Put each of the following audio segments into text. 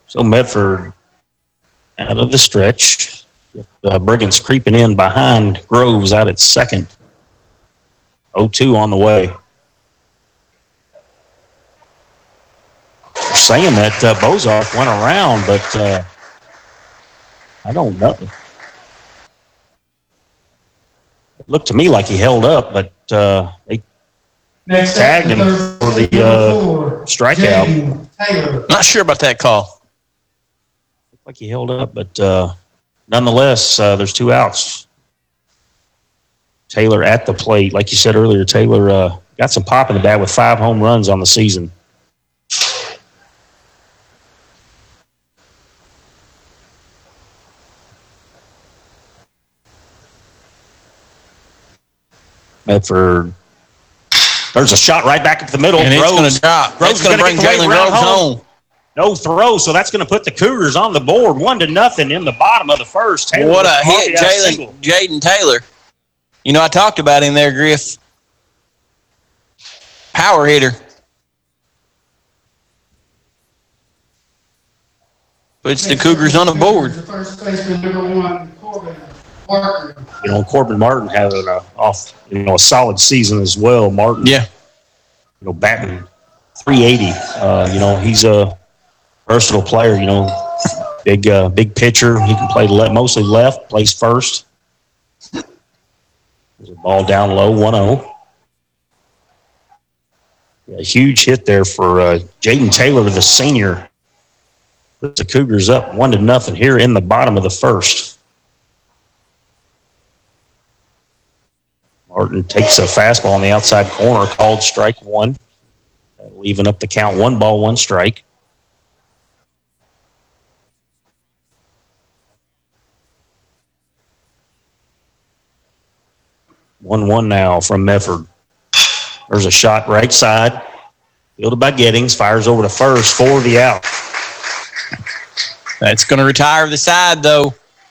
So Medford out of the stretch. Brigands creeping in behind Groves out at second. 0-2 on the way. They're saying that Bozarth went around, but I don't know. It looked to me like he held up, but they tagged him for the strikeout. Not sure about that call. Looked like he held up, but nonetheless, there's 2 outs. Taylor at the plate. Like you said earlier, Taylor got some pop in the bat with 5 home runs on the season. Medford. There's a shot right back up the middle. And it's going to drop. It's going to bring Jalen Groves home. No throw, so that's going to put the Cougars on the board 1-0 in the bottom of the first. Taylor, what a hit, Jaden Taylor. You know, I talked about him there, Griff. Power hitter. Puts the Cougars on the board. First baseman, number 1, Corbin Martin. You know, Corbin Martin having a solid season as well. Martin, batting .380. He's a versatile player. Big pitcher. He can play mostly left. Plays first. There's a ball down low, 1-0. A huge hit there for Jaden Taylor, the senior. Puts the Cougars up 1-0 here in the bottom of the first. Martin takes a fastball on the outside corner, called strike 1. Leaving up the count, 1 ball, 1 strike. One now from Medford. There's a shot right side. Fielded by Giddings. Fires over to first for the out. That's going to retire the side, though.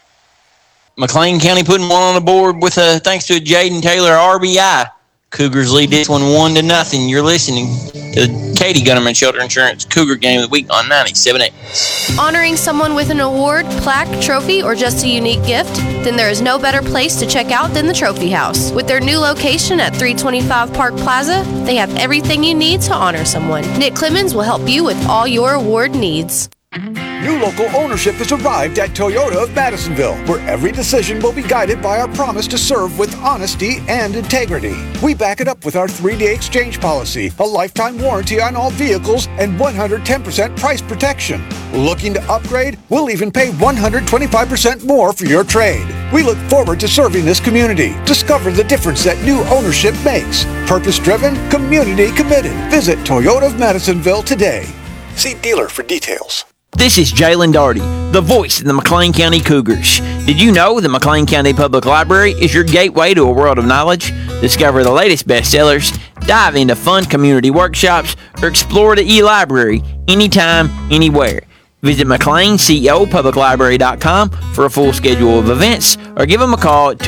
McLean County putting one on the board with thanks to a Jaden Taylor RBI. Cougars lead this one 1-0. You're listening to the Katie Gunnerman Shelter Insurance Cougar Game of the Week on 97.8. Honoring someone with an award, plaque, trophy, or just a unique gift? Then there is no better place to check out than the Trophy House. With their new location at 325 Park Plaza, they have everything you need to honor someone. Nick Clemens will help you with all your award needs. New local ownership has arrived at Toyota of Madisonville, where every decision will be guided by our promise to serve with honesty and integrity. We back it up with our 3-day exchange policy, a lifetime warranty on all vehicles, and 110% price protection. Looking to upgrade? We'll even pay 125% more for your trade. We look forward to serving this community. Discover the difference that new ownership makes. Purpose-driven, community-committed. Visit Toyota of Madisonville today. See dealer for details. This is Jalen Daugherty, the voice of the McLean County Cougars. Did you know the McLean County Public Library is your gateway to a world of knowledge? Discover the latest bestsellers, dive into fun community workshops, or explore the e-library anytime, anywhere. Visit McLeanCOPublicLibrary.com for a full schedule of events, or give them a call at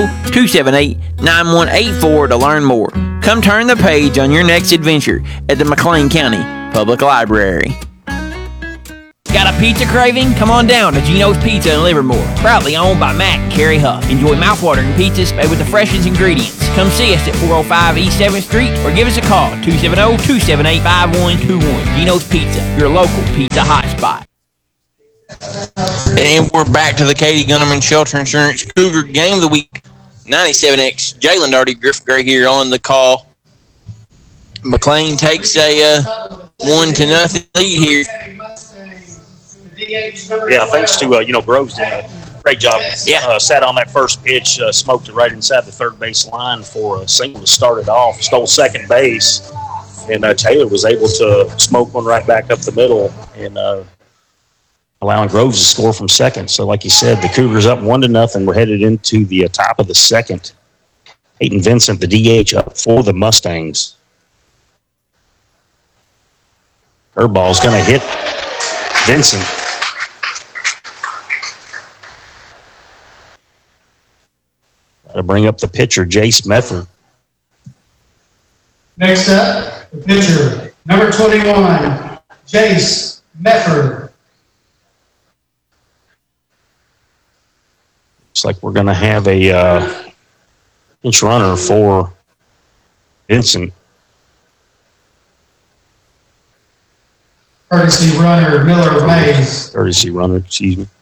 270-278-9184 to learn more. Come turn the page on your next adventure at the McLean County Public Library. Got a pizza craving? Come on down to Gino's Pizza in Livermore. Proudly owned by Matt and Carrie Huff. Enjoy mouthwatering pizzas made with the freshest ingredients. Come see us at 405 East 7th Street or give us a call at 270-278-5121. Gino's Pizza, your local pizza hotspot. And we're back to the Katie Gunnerman Shelter Insurance Cougar Game of the Week. 97X, Jalen Daugherty, Griff Gray here on the call. McLean takes a 1-0 lead here. Yeah, thanks to, Groves did a great job. Yeah. Sat on that first pitch, smoked it right inside the third base line for a single to start it off, stole second base, and Taylor was able to smoke one right back up the middle and allowing Groves to score from second. So like you said, the Cougars up 1-0. We're headed into the top of the second. Peyton Vincent, the DH, up for the Mustangs. Curveball's going to hit Vincent. To bring up the pitcher, Jace Medford. Next up, the pitcher, number 21, Jace Medford. Looks like we're going to have a pinch runner for Vincent. Courtesy runner Miller Mays. Courtesy runner, excuse me.